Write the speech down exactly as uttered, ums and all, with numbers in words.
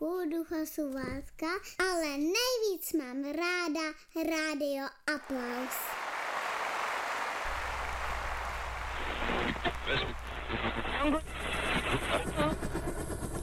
Půdu hlasu Vácka, ale nejvíc mám ráda Rádio Aplaus.